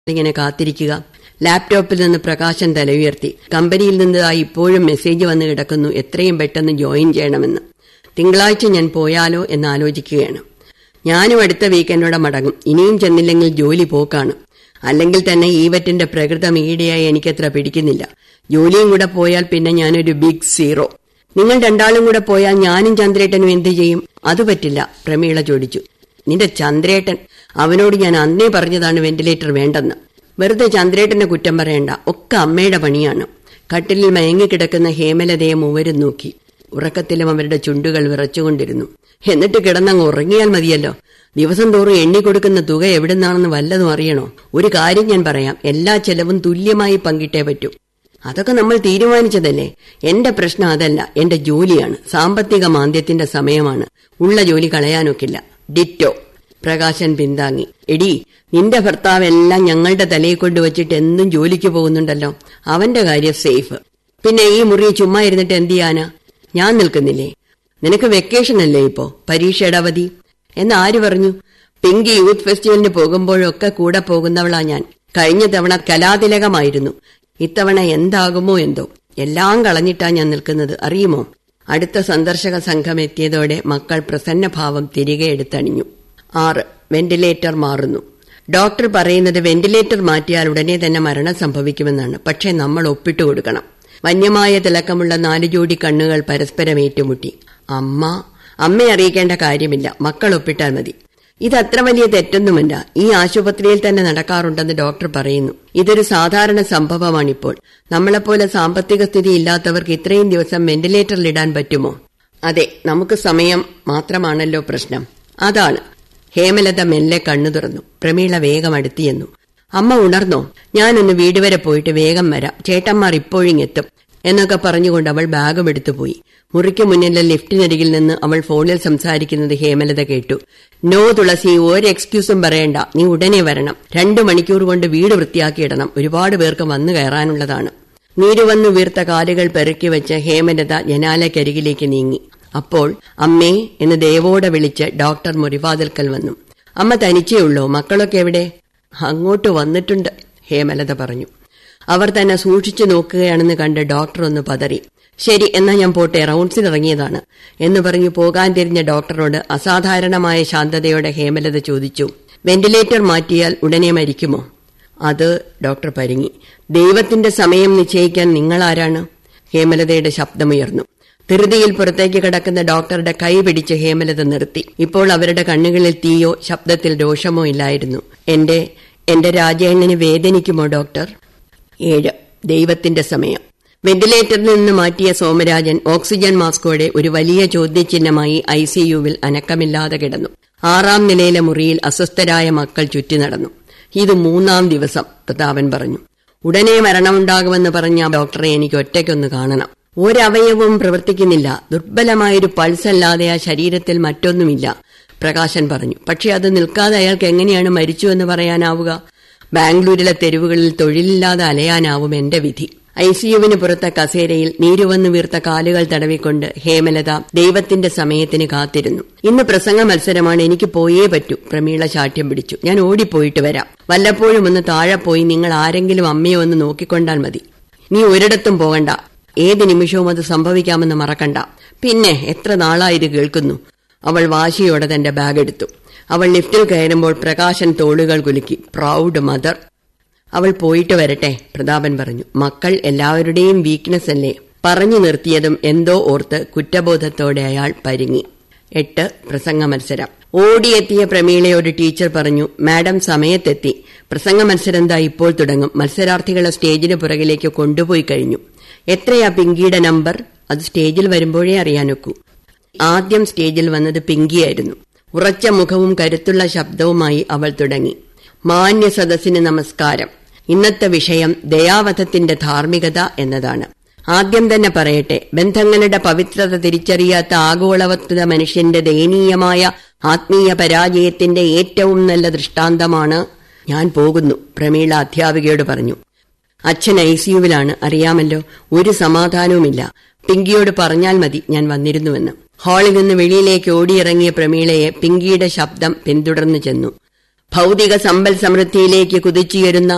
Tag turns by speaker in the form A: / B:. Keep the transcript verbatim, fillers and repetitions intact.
A: ഇങ്ങനെ കാത്തിരിക്കുക. ലാപ്ടോപ്പിൽ നിന്ന് പ്രകാശൻ തല ഉയർത്തി. കമ്പനിയിൽ നിന്നതായി ഇപ്പോഴും മെസ്സേജ് വന്ന് കിടക്കുന്നു, എത്രയും പെട്ടെന്ന് ജോയിൻ ചെയ്യണമെന്ന്. തിങ്കളാഴ്ച ഞാൻ പോയാലോ എന്ന് ആലോചിക്കുകയാണ്. ഞാനും അടുത്ത വീക്കെൻഡോടെ മടങ്ങും. ഇനിയും ചെന്നില്ലെങ്കിൽ ജോലി പോക്കാണ്. അല്ലെങ്കിൽ തന്നെ ഈവറ്റിന്റെ പ്രകൃതം ഈടെയായി എനിക്കത്ര പിടിക്കുന്നില്ല. ജോലിയും കൂടെ പോയാൽ പിന്നെ ഞാനൊരു ബിഗ് സീറോ. നിങ്ങൾ രണ്ടാളും കൂടെ പോയാൽ ഞാനും ചന്ദ്രേട്ടനും എന്ത് ചെയ്യും? അത് പറ്റില്ല, പ്രമീള ചോദിച്ചു. നിന്റെ ചന്ദ്രേട്ടൻ, അവനോട് ഞാൻ അന്നേ പറഞ്ഞതാണ് വെന്റിലേറ്റർ വേണ്ടെന്ന്. വെറുതെ ചന്ദ്രേട്ടനെ കുറ്റം പറയണ്ട, ഒക്കെ അമ്മയുടെ പണിയാണ്. കട്ടിലിൽ മയങ്ങിക്കിടക്കുന്ന ഹേമലതയെ മൂവരും നോക്കി. ഉറക്കത്തിലും അവരുടെ ചുണ്ടുകൾ വിറച്ചുകൊണ്ടിരുന്നു. എന്നിട്ട് കിടന്നങ്ങ് ഉറങ്ങിയാൽ മതിയല്ലോ. ദിവസം തോറും എണ്ണിക്കൊടുക്കുന്ന തുക എവിടുന്നാണെന്ന് വല്ലതും അറിയണോ? ഒരു കാര്യം ഞാൻ പറയാം, എല്ലാ ചെലവും തുല്യമായി പങ്കിട്ടേ പറ്റൂ. അതൊക്കെ നമ്മൾ തീരുമാനിച്ചതല്ലേ. എന്റെ പ്രശ്നം അതല്ല, എന്റെ ജോലിയാണ്. സാമ്പത്തിക മാന്ദ്യത്തിന്റെ സമയമാണ്. ഉള്ള ജോലി കളയാനൊക്കില്ല. ഡിറ്റോ. പ്രകാശൻ പിന്താങ്ങി. എടി, നിന്റെ ഭർത്താവ് എല്ലാം ഞങ്ങളുടെ തലയിൽ കൊണ്ടുവച്ചിട്ട് എന്നും ജോലിക്ക് പോകുന്നുണ്ടല്ലോ. അവന്റെ കാര്യം സേഫ്. പിന്നെ ഈ മുറി ചുമ്മാ ഇരുന്നിട്ട് എന്ത് ചെയ്യാനാ? ഞാൻ നിൽക്കുന്നില്ലേ? നിനക്ക് വെക്കേഷൻ അല്ലേ ഇപ്പോ? പരീക്ഷയുടെ അവധി എന്ന് ആര് പറഞ്ഞു? പിങ്കി യൂത്ത് ഫെസ്റ്റിവലിന് പോകുമ്പോഴൊക്കെ കൂടെ പോകുന്നവളാ ഞാൻ. കഴിഞ്ഞ തവണ കലാതിലകമായിരുന്നു. ഇത്തവണ എന്താകുമോ എന്തോ. എല്ലാം കളഞ്ഞിട്ടാ ഞാൻ നിൽക്കുന്നത്, അറിയുമോ? അടുത്ത സന്ദർശക സംഘം എത്തിയതോടെ മക്കൾ പ്രസന്നഭാവം തിരികെ എടുത്തണിഞ്ഞു. ആറ്. വെന്റിലേറ്റർ മാറുന്നു. ഡോക്ടർ പറയുന്നത് വെന്റിലേറ്റർ മാറ്റിയാൽ ഉടനെ തന്നെ മരണം സംഭവിക്കുമെന്നാണ്. പക്ഷേ നമ്മൾ ഒപ്പിട്ടു കൊടുക്കണം. വന്യമായ തിളക്കമുള്ള നാലു ജോഡി കണ്ണുകൾ പരസ്പരം ഏറ്റുമുട്ടി. അമ്മ അമ്മയെ അറിയിക്കേണ്ട കാര്യമില്ല, മക്കൾ ഒപ്പിട്ടാൽ മതി. ഇതത്ര വലിയ തെറ്റൊന്നുമല്ല. ഈ ആശുപത്രിയിൽ തന്നെ നടക്കാറുണ്ടെന്ന് ഡോക്ടർ പറയുന്നു. ഇതൊരു സാധാരണ സംഭവമാണിപ്പോൾ. നമ്മളെപ്പോലെ സാമ്പത്തിക സ്ഥിതി ഇല്ലാത്തവർക്ക് ഇത്രയും ദിവസം വെന്റിലേറ്ററിലിടാൻ പറ്റുമോ? അതെ, നമുക്ക് സമയം മാത്രമാണല്ലോ പ്രശ്നം. അതാണ്. ഹേമലത മെല്ലെ കണ്ണു തുറന്നു. പ്രമീള വേഗം അടുത്തിയെന്നു. അമ്മ ഉണർന്നോ? ഞാനൊന്ന് വീട് വരെ പോയിട്ട് വേഗം വരാം, ചേട്ടന്മാർ ഇപ്പോഴിങ്ങെത്തും എന്നൊക്കെ പറഞ്ഞുകൊണ്ട് അവൾ ബാഗും എടുത്തുപോയി. മുറിക്ക് മുന്നിലെ ലിഫ്റ്റിനരികിൽ നിന്ന് അവൾ ഫോണിൽ സംസാരിക്കുന്നത് ഹേമലത കേട്ടു. നോ തുളസി, ഒരു എക്സ്ക്യൂസും പറയണ്ട, നീ ഉടനെ വരണം. രണ്ടു മണിക്കൂർ കൊണ്ട് വീട് വൃത്തിയാക്കിയിടണം. ഒരുപാട് പേർക്ക് വന്നു കയറാനുള്ളതാണ്. നീരുവന്നു വീർത്ത കാലുകൾ പെറുക്കി വെച്ച് ഹേമലത ജനാലക്കരികിലേക്ക് നീങ്ങി. അപ്പോൾ അമ്മേ എന്ന് ദേവോടെ വിളിച്ച് ഡോക്ടർ മുറിവാതിൽക്കൽ വന്നു. അമ്മ തനിച്ചേ ഉള്ളോ? മക്കളൊക്കെ എവിടെ? അങ്ങോട്ട് വന്നിട്ടുണ്ട്, ഹേമലത പറഞ്ഞു. അവർ തന്നെ സൂക്ഷിച്ചു നോക്കുകയാണെന്ന് കണ്ട് ഡോക്ടർ ഒന്ന് പതറി. ശരി, എന്നാ ഞാൻ പോട്ടെ, റൗണ്ട്സിന് ഇറങ്ങിയതാണ് എന്ന് പറഞ്ഞു പോകാൻ തിരിഞ്ഞ ഡോക്ടറോട് അസാധാരണമായ ശാന്തതയോടെ ഹേമലത ചോദിച്ചു, വെന്റിലേറ്റർ മാറ്റിയാൽ ഉടനെ മരിക്കുമോ? അത് ഡോക്ടർ പരിങ്ങി. ദൈവത്തിന്റെ സമയം നിശ്ചയിക്കാൻ നിങ്ങളാരാണ്? ഹേമലതയുടെ ശബ്ദമുയർന്നു. ധൃതിയിൽ പുറത്തേക്ക് കിടക്കുന്ന ഡോക്ടറുടെ കൈ പിടിച്ച് ഹേമലത നിർത്തി. ഇപ്പോൾ അവരുടെ കണ്ണുകളിൽ തീയോ ശബ്ദത്തിൽ രോഷമോ ഇല്ലായിരുന്നു. എന്റെ എന്റെ രാജേണ്ണന് വേദനിക്കുമോ ഡോക്ടർ? ഏഴ്. ദൈവത്തിന്റെ സമയം. വെന്റിലേറ്ററിൽ നിന്ന് മാറ്റിയ സോമരാജൻ ഓക്സിജൻ മാസ്കോടെ ഒരു വലിയ ചോദ്യചിഹ്നമായി ഐസിയുവിൽ അനക്കമില്ലാതെ കിടന്നു. ആറാം നിലയിലെ മുറിയിൽ അസ്വസ്ഥരായ മക്കൾ ചുറ്റി നടന്നു. ഇത് മൂന്നാം ദിവസം, പ്രതാപൻ പറഞ്ഞു. ഉടനെ മരണമുണ്ടാകുമെന്ന് പറഞ്ഞ ഡോക്ടറെ എനിക്ക് ഒറ്റയ്ക്കൊന്ന് കാണണം. ഒരവയവവും പ്രവർത്തിക്കുന്നില്ല. ദുർബലമായൊരു പൾസല്ലാതെ ആ ശരീരത്തിൽ മറ്റൊന്നുമില്ല, പ്രകാശൻ പറഞ്ഞു. പക്ഷെ അത് നിൽക്കാതെ അയാൾക്ക് എങ്ങനെയാണ് മരിച്ചുവെന്ന് പറയാനാവുക? ബാംഗ്ലൂരിലെ തെരുവുകളിൽ തൊഴിലില്ലാതെ അലയാനാവും എന്റെ വിധി. ഐസിയുവിന് പുറത്തെ കസേരയിൽ നീരുവന്നു വീർത്ത കാലുകൾ തടവിക്കൊണ്ട് ഹേമലത ദൈവത്തിന്റെ സമയത്തിന് കാത്തിരുന്നു. ഇന്ന് പ്രസംഗ മത്സരമാണ്, എനിക്ക് പോയേ പറ്റൂ, പ്രമീള ശാഠ്യം പിടിച്ചു. ഞാൻ ഓടിപ്പോയിട്ട് വരാം. വല്ലപ്പോഴും ഒന്ന് താഴെ പോയി നിങ്ങൾ ആരെങ്കിലും അമ്മയെ ഒന്ന് നോക്കിക്കൊണ്ടാൽ മതി. നീ ഒരിടത്തും പോകണ്ട. ഏത് നിമിഷവും അത് സംഭവിക്കാമെന്ന് മറക്കണ്ട. പിന്നെ എത്ര നാളായത് കേൾക്കുന്നു. അവൾ വാശിയോടെ തന്റെ ബാഗ് എടുത്തു. അവൾ ലിഫ്റ്റിൽ കയറുമ്പോൾ പ്രകാശൻ തോളുകൾ കുലുക്കി. Proud mother. അവൾ പോയിട്ട് വരട്ടെ, പ്രതാപൻ പറഞ്ഞു. മക്കൾ എല്ലാവരുടെയും വീക്ക്നെസ് അല്ലേ? പറഞ്ഞു നിർത്തിയതും എന്തോ ഓർത്ത് കുറ്റബോധത്തോടെ അയാൾ പരിങ്ങി. എട്ട്. പ്രസംഗ മത്സരം. ഓടിയെത്തിയ പ്രമീളയോട് ടീച്ചർ പറഞ്ഞു, മാഡം സമയത്തെത്തി. പ്രസംഗ മത്സരം ദാ ഇപ്പോൾ തുടങ്ങും. മത്സരാർത്ഥികളെ സ്റ്റേജിന് പുറകിലേക്ക് കൊണ്ടുപോയി കഴിഞ്ഞു. എത്രയാ പിങ്കിയുടെ നമ്പർ? അത് സ്റ്റേജിൽ വരുമ്പോഴേ അറിയാനൊക്കൂ. ആദ്യം സ്റ്റേജിൽ വന്നത് പിങ്കിയായിരുന്നു. ഉറച്ച മുഖവും കരുത്തുള്ള ശബ്ദവുമായി അവൾ തുടങ്ങി. മാന്യ സദസ്സിന് നമസ്കാരം. ഇന്നത്തെ വിഷയം ദയാവധത്തിന്റെ ധാർമ്മികത എന്നതാണ്. ആദ്യം തന്നെ പറയട്ടെ, ബന്ധങ്ങളുടെ പവിത്രത തിരിച്ചറിയാത്ത ആഗോളവത്കൃത മനുഷ്യന്റെ ദയനീയമായ ആത്മീയ പരാജയത്തിന്റെ ഏറ്റവും നല്ല ദൃഷ്ടാന്തമാണ്. ഞാൻ പോകുന്നു, പ്രമീള അധ്യാപികയോട് പറഞ്ഞു. അച്ഛൻ ഐസിയുവിലാണ്, അറിയാമല്ലോ. ഒരു സമാധാനവുമില്ല. പിങ്കിയോട് പറഞ്ഞാൽ മതി ഞാൻ വന്നിരുന്നുവെന്ന്. ഹാളിൽ നിന്ന് വെളിയിലേക്ക് ഓടിയിറങ്ങിയ പ്രമീളയെ പിങ്കിയുടെ ശബ്ദം പിന്തുടർന്നു ചെന്നു. ഭൗതിക സമ്പൽ സമൃദ്ധിയിലേക്ക് കുതിച്ചുയരുന്ന